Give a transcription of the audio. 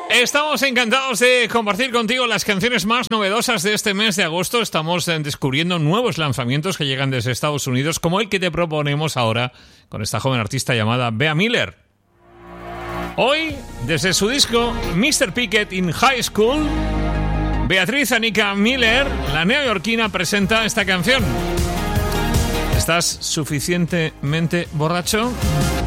Estamos encantados de compartir contigo las canciones más novedosas de este mes de agosto. Estamos descubriendo nuevos lanzamientos que llegan desde Estados Unidos, como el que te proponemos ahora con esta joven artista llamada Bea Miller. Hoy, desde su disco Mr. Pickett in High School, Beatriz Anika Miller, la neoyorquina, presenta esta canción. ¿Estás suficientemente borracho?